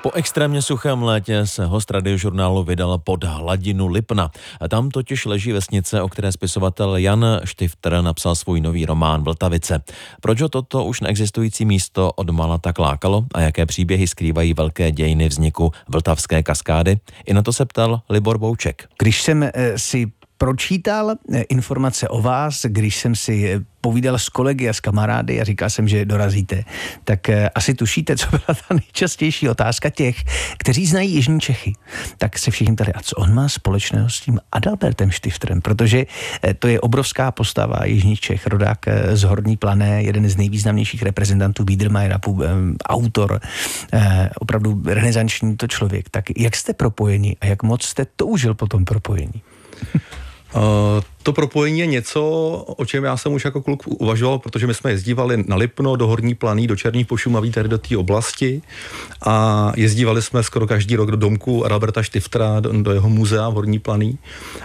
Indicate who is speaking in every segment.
Speaker 1: Po extrémně suchém létě se host Radiožurnálu vydal pod hladinu Lipna. Tam totiž leží vesnice, o které spisovatel Jan Štifter napsal svůj nový román Vltavice. Proč ho toto už neexistující místo odmala tak lákalo a jaké příběhy skrývají velké dějiny vzniku Vltavské kaskády? I na to se ptal Libor Bouček.
Speaker 2: Když jsem si pročítal informace o vás, když jsem si povídal s kolegy a s kamarády a říkal jsem, že dorazíte, tak asi tušíte, co byla ta nejčastější otázka těch, kteří znají jižní Čechy. Tak se všichni ptali, a co on má společného s tím Adalbertem Štiftrem, protože to je obrovská postava jižních Čech, rodák z Horní Plané, jeden z nejvýznamnějších reprezentantů Biedermeiera, autor, opravdu renesanční to člověk. Tak jak jste propojeni a jak moc jste toužil po tom propojení?
Speaker 3: To propojení je něco, o čem já jsem už jako kluk uvažoval, protože my jsme jezdívali na Lipno, do Horní Planý, do Černých Pošumaví, tady do té oblasti a jezdívali jsme skoro každý rok do domku Adalberta Štiftra, do jeho muzea v Horní Planý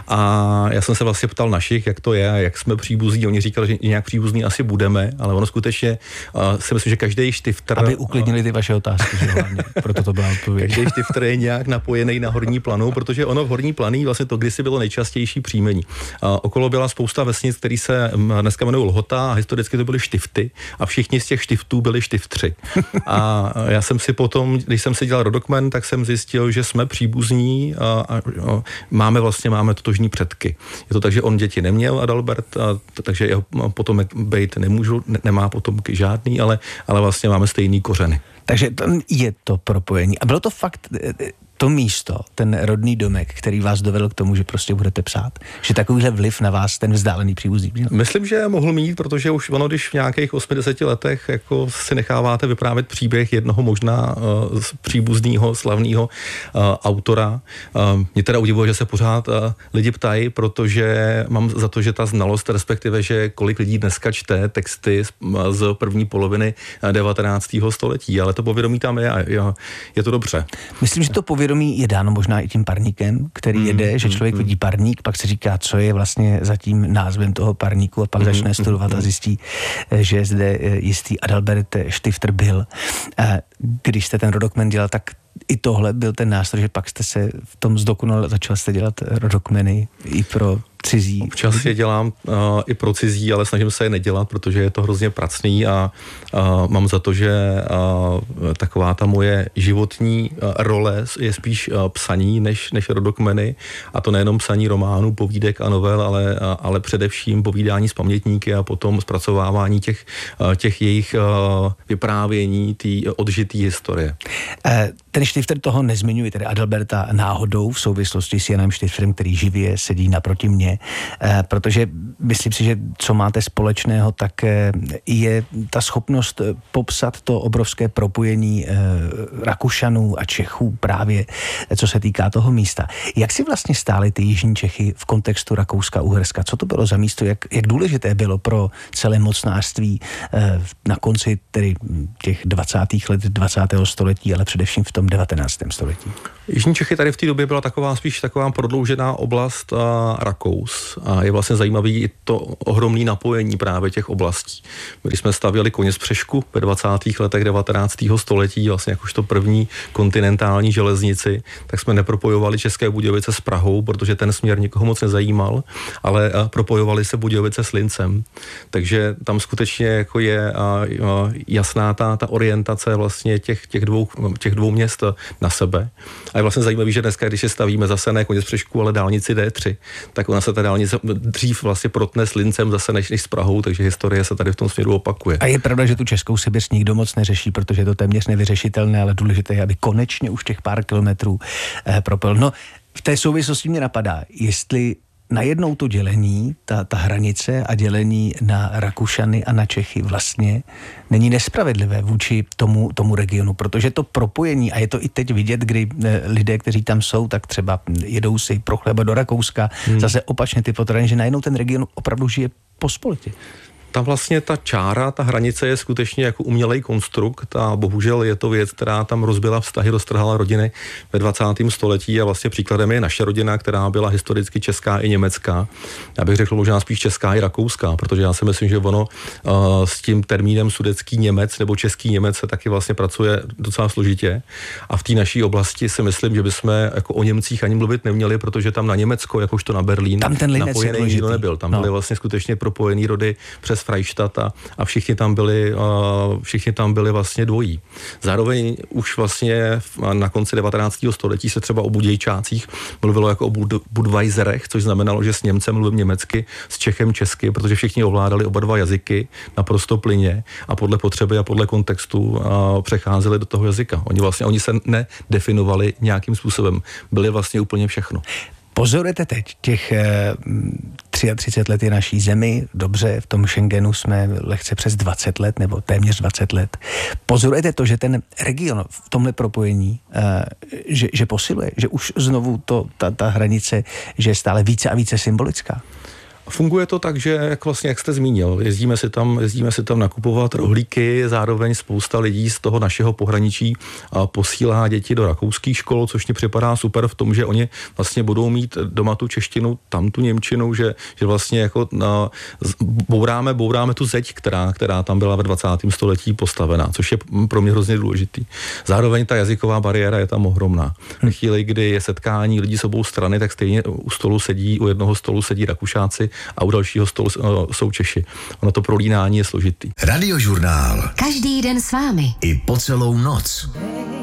Speaker 3: a já jsem se vlastně ptal našich, jak to je, jak jsme příbuzní. Oni říkali, že nějak příbuzní asi budeme, ale ono skutečně si myslím, že každý Štiftr...
Speaker 2: Aby uklidnili ty vaše otázky, že hlavně, proto to byla odpověď.
Speaker 3: Každý Štiftr je nějak napojený na Horní Planu, protože ono v Horní Planý vlastně to kdysi bylo nejčastější příjmení. Okolo byla spousta vesnic, který se dneska jmenují Lhota a historicky to byly štifty a všichni z těch štiftů byli Štiftři. A já jsem si potom, když jsem si dělal rodokmen, tak jsem zjistil, že jsme příbuzní a máme totožní předky. Je to tak, že on děti neměl, Adalbert, takže jeho potomek bejt nemá potomky žádný, ale vlastně máme stejný kořeny.
Speaker 2: Takže je to propojení. A bylo to fakt to místo, ten rodný domek, který vás dovedl k tomu, že prostě budete psát? Že takovýhle vliv na vás ten vzdálený příbuzný měl?
Speaker 3: Myslím, že mohl mít, protože už ono, když v nějakých 80 letech jako si necháváte vyprávět příběh jednoho možná příbuzného, slavného autora. Mě teda udivuje, že se pořád lidi ptají, protože mám za to, že ta znalost, respektive, že kolik lidí dneska čte texty z první poloviny 19. století, ale to povědomí tam je a je to dobře.
Speaker 2: Myslím, že to povědomí je dáno možná i tím parníkem, který jede, že člověk vidí parník, pak se říká, co je vlastně za tím názvem toho parníku a pak začne studovat a zjistí, že zde jistý Adalbert Štifter byl. Když jste ten rodokmen dělal, tak i tohle byl ten nástroj, že pak jste se v tom zdokonal, začal jste dělat rodokmeny i pro cizí.
Speaker 3: Občas je dělám i pro cizí, ale snažím se je nedělat, protože je to hrozně pracný a mám za to, že taková ta moje životní role je spíš psaní než rodokmeny, a to nejenom psaní románů, povídek a novel, ale především povídání s pamětníky a potom zpracovávání těch jejich vyprávění, té odžitý historie.
Speaker 2: Ten Štifter toho nezmiňuje, tedy Adalberta, náhodou v souvislosti s Janem Štiftrem, který živě sedí naproti mně, protože myslím si, že co máte společného, tak je ta schopnost popsat to obrovské propojení Rakušanů a Čechů právě, co se týká toho místa. Jak si vlastně stály ty jižní Čechy v kontextu Rakouska-Uherska? Co to bylo za místo? Jak důležité bylo pro celé mocnářství na konci tedy těch 20. let 20. století, ale především v tom 19. století?
Speaker 3: Jižní Čechy tady v té době byla spíš taková prodloužená oblast Rakous a je vlastně zajímavý i to ohromné napojení právě těch oblastí. Když jsme stavěli Koněspřešku ve 20. letech 19. století, vlastně jakožto první kontinentální železnici, tak jsme nepropojovali České Budějovice s Prahou, protože ten směr nikoho moc nezajímal, ale propojovali se Budějovice s Lincem. Takže tam skutečně jako je jasná ta orientace vlastně těch dvou měst na sebe. A je vlastně zajímavý, že dneska, když se stavíme zase ne Koněspřešku, ale dálnici D3, tak ona se ta dálnice dřív vlastně protne s Lincem zase než s Prahou, takže historie se tady v tom směru opakuje.
Speaker 2: A je pravda, že tu Českou Sibiř nikdo moc neřeší, protože je to téměř nevyřešitelné, ale důležité je, aby konečně už těch pár kilometrů propil. No, v té souvislosti mě napadá, jestli najednou to dělení, ta hranice a dělení na Rakušany a na Čechy vlastně není nespravedlivé vůči tomu regionu, protože to propojení, a je to i teď vidět, kdy lidé, kteří tam jsou, tak třeba jedou si pro chleba do Rakouska, zase opačně ty potraviny, že najednou ten region opravdu žije pospolitě.
Speaker 3: Tam vlastně ta čára, ta hranice je skutečně jako umělej konstrukt a bohužel je to věc, která tam rozbila vztahy, roztrhala rodiny ve 20. století a vlastně příkladem je naše rodina, která byla historicky česká i německá. Já bych řekl možná spíš česká i rakouská, protože já si myslím, že ono s tím termínem sudetský Němec nebo český Němec se taky vlastně pracuje docela složitě a v té naší oblasti si myslím, že bychom jako o Němcích ani mluvit neměli, protože tam na Německo, jakožto na Berlín,
Speaker 2: tam ten
Speaker 3: napojený nikdo nebyl. Tam byly vlastně skutečně propojený rody přes Freistadt a všichni tam byli vlastně dvojí. Zároveň už vlastně na konci 19. století se třeba o Budějčácích mluvilo jako o Budweiserech, což znamenalo, že s Němcem mluvím německy, s Čechem česky, protože všichni ovládali oba dva jazyky naprosto plyně a podle potřeby a podle kontextu přecházeli do toho jazyka. Oni se nedefinovali nějakým způsobem. Byli vlastně úplně všechno.
Speaker 2: Pozorujete teď těch 33 let je naší zemi, dobře, v tom Schengenu jsme lehce přes 20 let, nebo téměř 20 let. Pozorujete to, že ten region v tomhle propojení, že posiluje, že už znovu ta hranice, že je stále více a více symbolická?
Speaker 3: Funguje to tak, že jak jste zmínil, jezdíme si tam nakupovat rohlíky, zároveň spousta lidí z toho našeho pohraničí posílá děti do rakouských škol, což mi připadá super v tom, že oni vlastně budou mít doma tu češtinu, tam tu němčinu, že vlastně jako bouráme tu zeď, která tam byla ve 20. století postavená, což je pro mě hrozně důležitý. Zároveň ta jazyková bariéra je tam ohromná. V chvíli, kdy je setkání lidí z obou strany, tak stejně u jednoho stolu sedí Rakušáci a u dalšího stolu jsou Češi. Ono to prolínání je složitý.
Speaker 4: Radiožurnál.
Speaker 5: Každý den s vámi.
Speaker 4: I po celou noc.